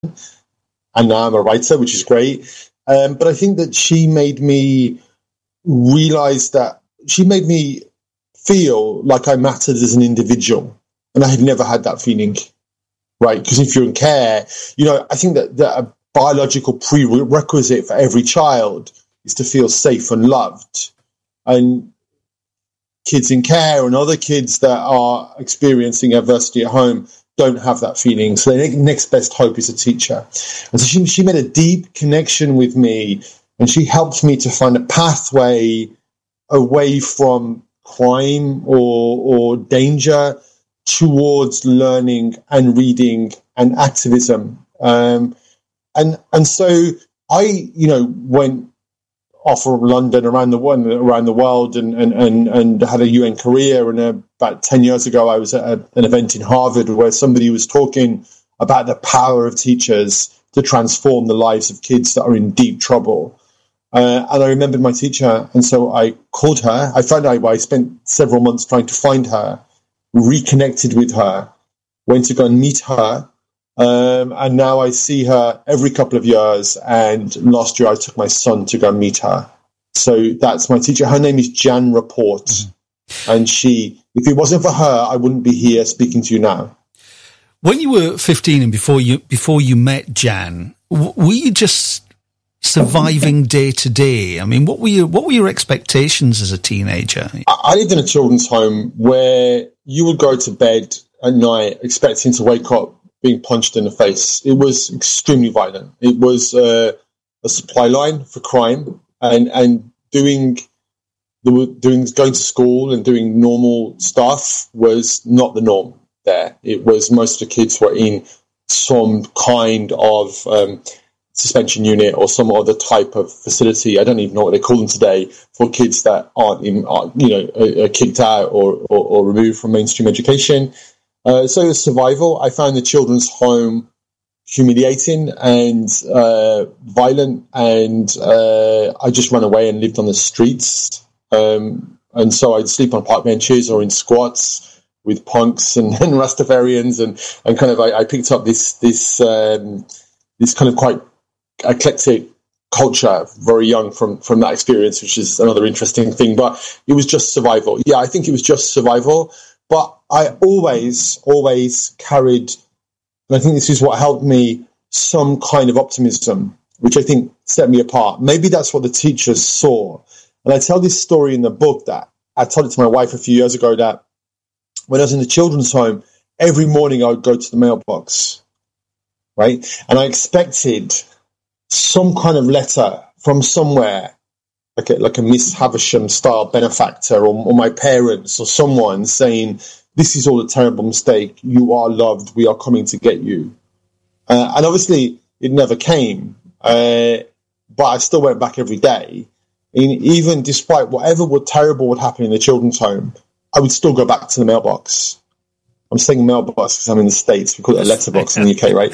and now I'm a writer, which is great. But I think that she made me realize that she made me feel like I mattered as an individual. And I had never had that feeling, right? Because if you're in care, I think that a biological prerequisite for every child is to feel safe and loved. And kids in care and other kids that are experiencing adversity at home don't have that feeling. So the next best hope is a teacher. And so she made a deep connection with me, and she helped me to find a pathway away from crime or danger towards learning and reading and activism. And so I, went off from London around the world and had a UN career. And about 10 years ago, I was at an event in Harvard where somebody was talking about the power of teachers to transform the lives of kids that are in deep trouble. And I remembered my teacher, and so I called her. I spent several months trying to find her, reconnected with her, went to go and meet her. And now I see her every couple of years. And last year I took my son to go meet her. So that's my teacher. Her name is Jan Rapport. Mm-hmm. And if it wasn't for her, I wouldn't be here speaking to you now. When you were 15 and before you met Jan, were you just surviving day to day? I mean, what were your expectations as a teenager? I lived in a children's home where you would go to bed at night expecting to wake up being punched in the face. It was extremely violent. It was a supply line for crime, and going to school and doing normal stuff was not the norm there. It was most of the kids were in some kind of suspension unit or some other type of facility. I don't even know what they call them today for kids that aren't kicked out or removed from mainstream education. So it was survival. I found the children's home humiliating and violent, and I just ran away and lived on the streets. And so I'd sleep on park benches or in squats with punks and Rastafarians, and kind of I picked up this kind of quite eclectic culture very young from that experience, which is another interesting thing. But it was just survival. Yeah, I think it was just survival. But I always carried, and I think this is what helped me, some kind of optimism, which I think set me apart. Maybe that's what the teachers saw. And I tell this story in the book that I told it to my wife a few years ago, that when I was in the children's home, every morning I would go to the mailbox, right? And I expected some kind of letter from somewhere, like a Miss Havisham style benefactor or my parents or someone saying, this is all a terrible mistake. You are loved. We are coming to get you. And obviously it never came. But I still went back every day. And even despite whatever terrible would happen in the children's home, I would still go back to the mailbox. I'm saying mailbox because I'm in the States. We call it a letterbox in the UK, right?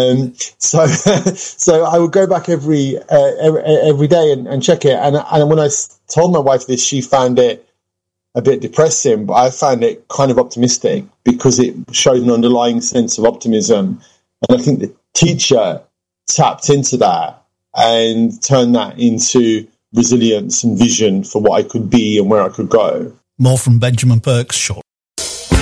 So I would go back every day and check it. And when I told my wife this, she found it a bit depressing, but I found it kind of optimistic because it showed an underlying sense of optimism. And I think the teacher tapped into that and turned that into resilience and vision for what I could be and where I could go. More from Benjamin Perks shortly.